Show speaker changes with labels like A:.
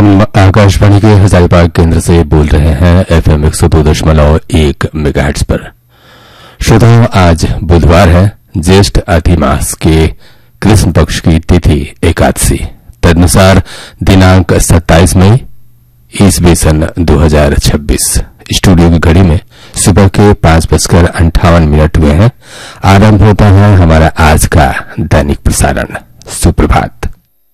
A: हम आकाशवाणी के हजारीबाग केंद्र से बोल रहे हैं FM 102.1 मेगाहर्ट्ज पर। श्रोताओं, आज बुधवार है, ज्येष्ठ अधिमास के कृष्ण पक्ष की तिथि एकादशी, तदनुसार दिनांक 27 मई ईस्वी सन 2026। स्टूडियो की घड़ी में सुबह के 5:58 हुए हैं। आरंभ होता है हमारा आज का दैनिक प्रसारण। सुप्रभात।